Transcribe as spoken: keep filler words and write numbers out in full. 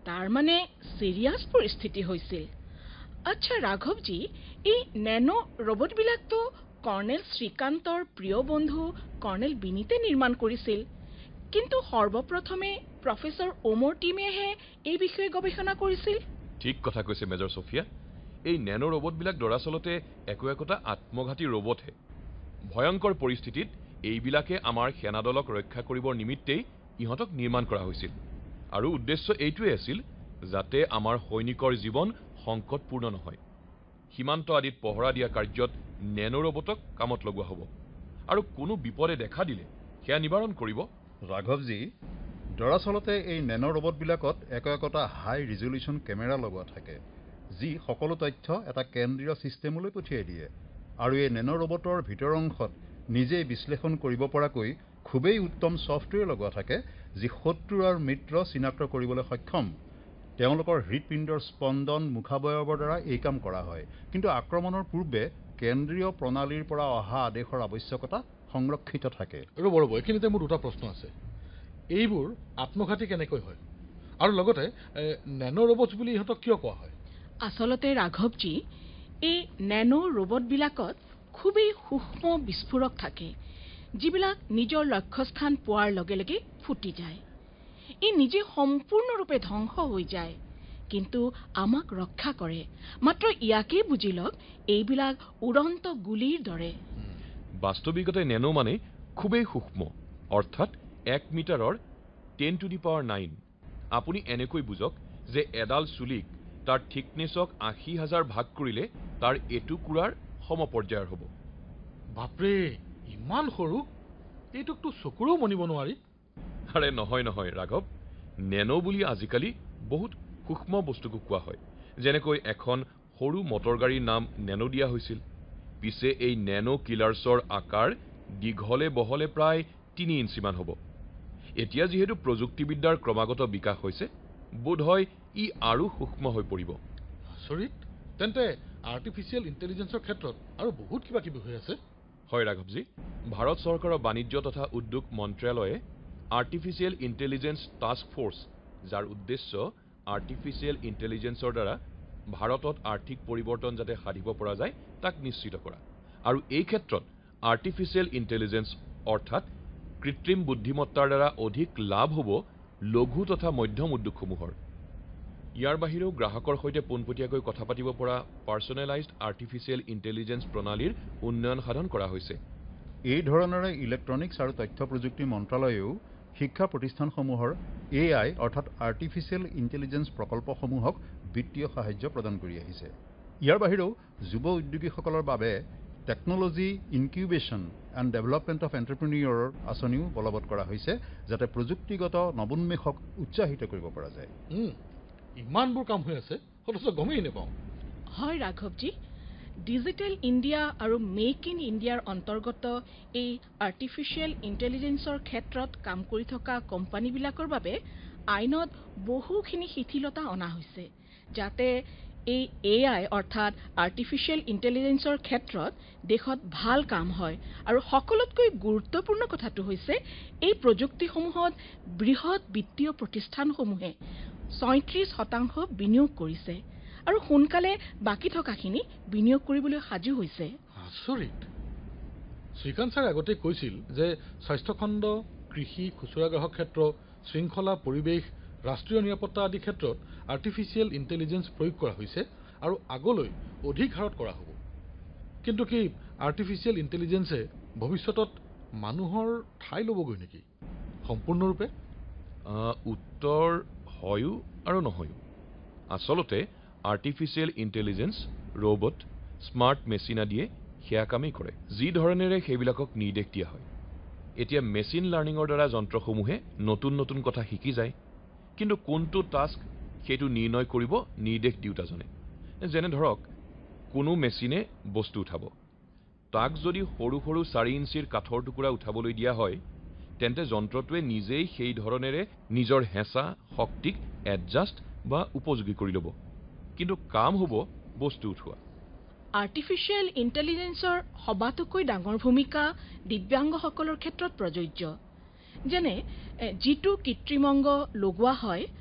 তাৰ মানে চিৰিয়াছ পৰিস্থিতি হৈছিল। আচ্ছা ৰাঘৱজী, এই নেনো ৰবটবিলাকতো কৰ্ণেল শ্ৰীকান্তৰ প্ৰিয় বন্ধু কৰ্ণেল বিনীতে নিৰ্মাণ কৰিছিল, কিন্তু সৰ্বপ্ৰথমে প্ৰফেচৰ ওমৰ টিমেহে এই বিষয়ে গৱেষণা কৰিছিল। ঠিক কথা কৈছে মেজৰ ছফিয়া। এই নেনো ৰবটবিলাক দৰাচলতে একো একোটা আত্মঘাতী ৰবটহে। ভয়ংকৰ পৰিস্থিতিত এইবিলাকে আমাৰ সেনাদলক ৰক্ষা কৰিবৰ নিমিত্তেই ইহঁতক নিৰ্মাণ কৰা হৈছিল, আৰু উদ্দেশ্য এইটোৱেই আছিল যাতে আমাৰ সৈনিকৰ জীৱন সংকটপূৰ্ণ নহয়। সীমান্ত আদিত পহৰা দিয়া কাৰ্যত নেনো ৰবটক কামত লগোৱা হ'ব, আৰু কোনো বিপদে দেখা দিলে সেয়া নিবাৰণ কৰিব। ৰাঘৱজী, দৰাচলতে এই নেনো ৰবটবিলাকত একো একোটা হাই ৰিজলিউশ্যন কেমেৰা লগোৱা থাকে, যি সকলো তথ্য এটা কেন্দ্ৰীয় ছিষ্টেমলৈ পঠিয়াই দিয়ে। আৰু এই নেনো ৰবটৰ ভিতৰ অংশত নিজেই বিশ্লেষণ কৰিব পৰাকৈ খুবেই উত্তম ছফ্টৱেৰ লগোৱা থাকে, যি শত্ৰু আৰু মিত্ৰ চিনাক্ত কৰিবলৈ সক্ষম। তেওঁলোকৰ হৃদপিণ্ডৰ স্পন্দন মুখাৱয়ৱৰ দ্বাৰা এই কাম কৰা হয়, কিন্তু আক্ৰমণৰ পূৰ্বে কেন্দ্ৰীয় প্ৰণালীৰ পৰা অহা আদেশৰ আৱশ্যকতা সংৰক্ষিত থাকে। ৰ'ব ৰ'ব এইখিনিতে মোৰ দুটা প্ৰশ্ন আছে। এইবোৰ আত্মঘাতী কেনেকৈ হয়, আৰু লগতে নেনো ৰবট বুলি ইহঁতক কিয় কোৱা হয়? আচলতে ৰাঘৱজী, এই নেনো ৰবটবিলাকত খুবেই সূক্ষ্ম বিস্ফোৰক থাকে, যিবিলাক নিজৰ লক্ষ্যস্থান পোৱাৰ লগে লগে ফুটি যায়। ই নিজে সম্পূৰ্ণৰূপে ধ্বংস হৈ যায়, কিন্তু আমাক ৰক্ষা কৰে। মাত্ৰ ইয়াকেই বুজি লওক, এইবিলাক উড়ন্ত গুলীৰ দৰে। বাস্তৱিকতে নেনো মানে খুবেই সূক্ষ্ম, অৰ্থাৎ এক মিটাৰৰ ten to the power nine. আপুনি এনেকৈ বুজক যে এডাল চুলিক তাৰ থিকনেছক আশী হাজাৰ ভাগ কৰিলে তাৰ এটুকুৰাৰ সমপৰ্যায়ৰ হ'ব। বাপৰে, ইমান সৰু! এইটোকতো চকুৰেও মনিব নোৱাৰি। আৰে নহয় নহয় ৰাঘৱ, নেনো বুলি আজিকালি বহুত সূক্ষ্ম বস্তুকো কোৱা হয়। যেনেকৈ এখন সৰু মটৰ গাড়ীৰ নাম নেনো দিয়া হৈছিল। পিছে এই নেনো কিলাৰ্ছৰ আকাৰ দীঘলে বহলে প্ৰায় তিনি ইঞ্চিমান হ'ব। এতিয়া যিহেতু প্ৰযুক্তিবিদ্যাৰ ক্ৰমাগত বিকাশ হৈছে, বোধহয় ই আৰু সূক্ষ্ম হৈ পৰিব। আচৰিত! তেন্তে আৰ্টিফিচিয়েল ইণ্টেলিজেন্সৰ ক্ষেত্ৰত আৰু বহুত কিবা কিবি হৈ আছে। হয় ৰাঘৱজী, ভাৰত চৰকাৰৰ বাণিজ্য তথা উদ্যোগ মন্ত্ৰালয়ে আৰ্টিফিচিয়েল ইণ্টেলিজেন্স টাস্ক ফ'ৰ্চ, যাৰ উদ্দেশ্য আৰ্টিফিচিয়েল ইণ্টেলিজেন্সৰ দ্বাৰা ভাৰতত আৰ্থিক পৰিৱৰ্তন যাতে সাধিব পৰা যায় তাক নিশ্চিত কৰা। আৰু এই ক্ষেত্ৰত আৰ্টিফিচিয়েল ইণ্টেলিজেন্স অৰ্থাৎ কৃত্ৰিম বুদ্ধিমত্তাৰ দ্বাৰা অধিক লাভ হ'ব লঘু তথা মধ্যম উদ্যোগসমূহৰ। ইয়াৰ বাহিৰেও গ্ৰাহকৰ সৈতে পোনপটীয়াকৈ কথা পাতিব পৰা পাৰ্চনেলাইজড আৰ্টিফিচিয়েল ইণ্টেলিজেন্স প্ৰণালীৰ উন্নয়ন সাধন কৰা হৈছে। এই ধৰণেৰে ইলেক্ট্ৰনিক্স আৰু তথ্য প্ৰযুক্তি মন্ত্ৰালয়েও শিক্ষা প্ৰতিষ্ঠানসমূহৰ এ আই অৰ্থাৎ আৰ্টিফিচিয়েল ইণ্টেলিজেন্স প্ৰকল্পসমূহক বিত্তীয় সাহায্য প্ৰদান কৰি আহিছে। ইয়াৰ বাহিৰেও যুৱ উদ্যোগীসকলৰ বাবে technology incubation and development of এণ্টাৰপ্ৰিনিয়ৰৰ আঁচনিও বলবৎ কৰা হৈছে, যাতে প্ৰযুক্তিগত নৱোন্মেষক উৎসাহিত কৰিব পৰা যায়। ইমানবোৰ কাম হৈ আছে, অথচ গমেই নাপাওঁ। হয় ৰাঘৱজী, ডিজিটেল ইণ্ডিয়া আৰু মেক ইন ইণ্ডিয়াৰ অন্তৰ্গত এই আৰ্টিফিচিয়েল ইণ্টেলিজেন্সৰ ক্ষেত্ৰত কাম কৰি থকা কোম্পানীবিলাকৰ বাবে আইনত বহুখিনি শিথিলতা অনা হৈছে, যাতে এই এ আই অৰ্থাৎ আৰ্টিফিচিয়েল ইণ্টেলিজেন্সৰ ক্ষেত্ৰত দেশত ভাল কাম হয়। আৰু সকলোতকৈ গুৰুত্বপূৰ্ণ কথাটো হৈছে এই প্ৰযুক্তিসমূহত বৃহৎ বিত্তীয় প্ৰতিষ্ঠানসমূহে ছয়ত্ৰিশ শতাংশ বিনিয়োগ কৰিছে, আৰু সোনকালে বাকী থকাখিনি বিনিয়োগ কৰিবলৈ সাজু হৈছে। আচৰিত! শ্ৰীকান্ত ছাৰে আগতে কৈছিল যে স্বাস্থ্যখণ্ড, কৃষি, খুচুৰা গ্ৰাহক ক্ষেত্ৰ, শৃংখলা, পৰিৱেশ, ৰাষ্ট্ৰীয় নিৰাপত্তা আদি ক্ষেত্ৰত আৰ্টিফিচিয়েল ইণ্টেলিজেন্স প্ৰয়োগ কৰা হৈছে, আৰু আগলৈ অধিক হাৰত কৰা হ'ব। কিন্তু কি আৰ্টিফিচিয়েল ইণ্টেলিজেন্সে ভৱিষ্যতত মানুহৰ ঠাই ল'বগৈ নেকি সম্পূৰ্ণৰূপে? উত্তৰ হয়ো আৰু নহয়ো। আচলতে artificial intelligence, robot, smart machine আদিয়ে সেয়া কামেই কৰে, যি ধৰণেৰে সেইবিলাকক নিৰ্দেশ দিয়া হয়। এতিয়া মেচিন লাৰ্ণিঙৰ দ্বাৰা যন্ত্ৰসমূহে নতুন নতুন কথা শিকি যায়, কিন্তু কোনটো টাস্ক সেইটো নিৰ্ণয় কৰিব নিৰ্দেশ দিওঁতাজনে। যেনে ধৰক, কোনো মেচিনে বস্তু উঠাব। তাক যদি সৰু সৰু চাৰি ইঞ্চিৰ কাঠৰ টুকুৰা উঠাবলৈ দিয়া হয়, তেন্তে যন্ত্ৰটোৱে নিজেই সেই ধৰণেৰে নিজৰ হেঁচা শক্তিক এডজাষ্ট বা উপযোগী কৰি ল'ব, কিন্তু কাম হ'ব বস্তু উঠোৱা। আৰ্টিফিচিয়েল ইণ্টেলিজেন্সৰ সবাতোকৈ ডাঙৰ ভূমিকা দিব্যাংগসকলৰ ক্ষেত্ৰত প্ৰযোজ্য। যেনে যিটো কৃত্ৰিম অংগ লগোৱা হয়